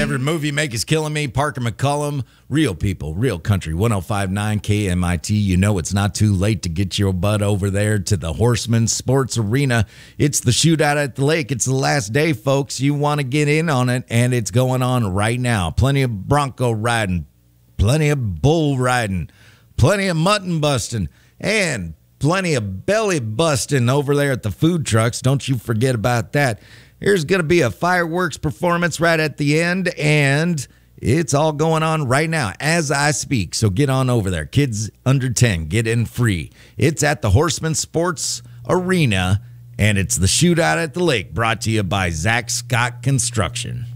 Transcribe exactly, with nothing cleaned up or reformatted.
Every movie make is killing me. Parker McCullum, real people, real country. one oh five point nine K M I T. You know it's not too late to get your butt over there to the Horseman Sports Arena. It's the shootout at the lake. It's the last day, folks. You want to get in on it, and it's going on right now. Plenty of bronco riding, plenty of bull riding, plenty of mutton busting, and plenty of belly busting over there at the food trucks. Don't you forget about that. There's going to be a fireworks performance right at the end, and it's all going on right now as I speak. So get on over there. Kids under ten, get in free. It's at the Horseman Sports Arena, and it's the shootout at the lake, brought to you by Zach Scott Construction.